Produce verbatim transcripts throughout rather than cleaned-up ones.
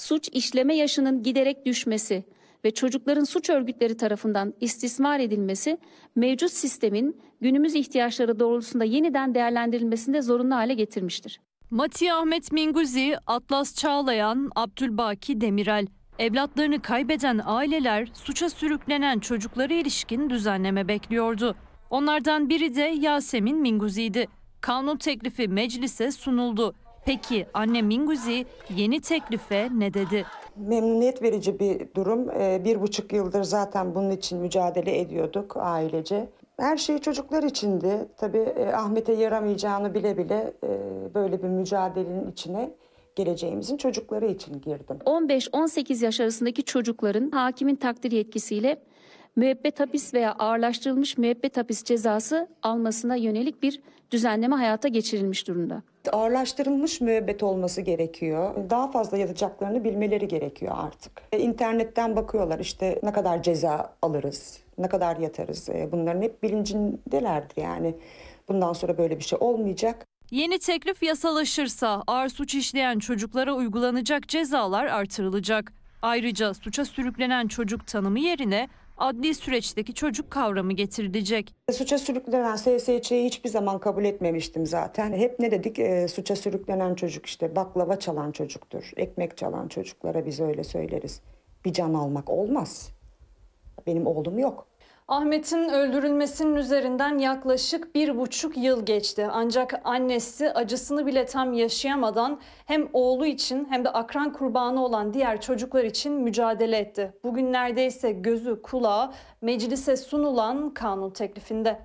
suç işleme yaşının giderek düşmesi ve çocukların suç örgütleri tarafından istismar edilmesi mevcut sistemin günümüz ihtiyaçları doğrultusunda yeniden değerlendirilmesinde zorunlu hale getirmiştir. Mati Ahmet Minguzi, Atlas Çağlayan, Abdülbaki Demirel. Evlatlarını kaybeden aileler suça sürüklenen çocuklara ilişkin düzenleme bekliyordu. Onlardan biri de Yasemin Minguzi'ydi. Kanun teklifi meclise sunuldu. Peki anne Minguzi yeni teklife ne dedi? Memnuniyet verici bir durum. Bir buçuk yıldır zaten bunun için mücadele ediyorduk ailece. Her şey çocuklar içindi. Tabii Ahmet'e yaramayacağını bile bile böyle bir mücadelenin içine geleceğimizin çocukları için girdim. on beş on sekiz yaş arasındaki çocukların hakimin takdir yetkisiyle müebbet hapis veya ağırlaştırılmış müebbet hapis cezası almasına yönelik bir düzenleme hayata geçirilmiş durumda. Ağırlaştırılmış müebbet olması gerekiyor. Daha fazla yatacaklarını bilmeleri gerekiyor artık. İnternetten bakıyorlar işte ne kadar ceza alırız, ne kadar yatarız. Bunların hep bilincindelerdir yani. Bundan sonra böyle bir şey olmayacak. Yeni teklif yasalaşırsa ağır suç işleyen çocuklara uygulanacak cezalar artırılacak. Ayrıca suça sürüklenen çocuk tanımı yerine adli süreçteki çocuk kavramı getirilecek. Suça sürüklenen S S Ç'yi hiçbir zaman kabul etmemiştim zaten. Hep ne dedik? E, suça sürüklenen çocuk işte baklava çalan çocuktur. Ekmek çalan çocuklara biz öyle söyleriz. Bir can almak olmaz. Benim oğlum yok. Ahmet'in öldürülmesinin üzerinden yaklaşık bir buçuk yıl geçti. Ancak annesi acısını bile tam yaşayamadan hem oğlu için hem de akran kurbanı olan diğer çocuklar için mücadele etti. Bugün neredeyse gözü kulağı meclise sunulan kanun teklifinde.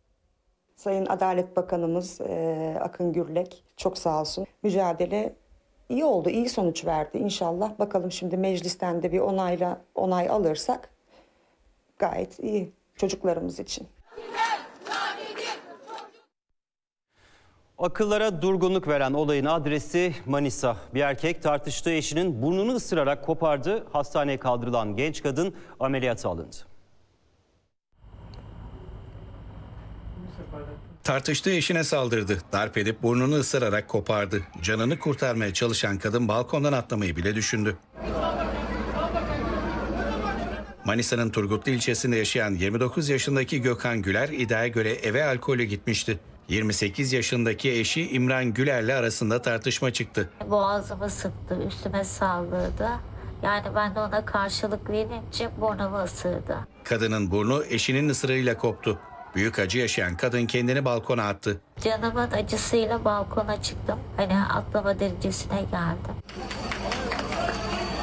Sayın Adalet Bakanımız e, Akın Gürlek çok sağ olsun. Mücadele iyi oldu, iyi sonuç verdi inşallah. Bakalım şimdi meclisten de bir onayla onay alırsak gayet iyi çocuklarımız için. Akıllara durgunluk veren olayın adresi Manisa. Bir erkek tartıştığı eşinin burnunu ısırarak kopardı. Hastaneye kaldırılan genç kadın ameliyata alındı. Tartıştığı eşine saldırdı. Darp edip burnunu ısırarak kopardı. Canını kurtarmaya çalışan kadın balkondan atlamayı bile düşündü. Manisa'nın Turgutlu ilçesinde yaşayan yirmi dokuz yaşındaki Gökhan Güler iddiaya göre eve alkolle gitmişti. yirmi sekiz yaşındaki eşi İmran Güler'le arasında tartışma çıktı. Boğazımı sıktı, üstüme saldırdı. Yani ben de ona karşılık verince burnumu ısırdı. Kadının burnu eşinin ısırığıyla koptu. Büyük acı yaşayan kadın kendini balkona attı. Canımın acısıyla balkona çıktım. Hani atlama derecesine geldim.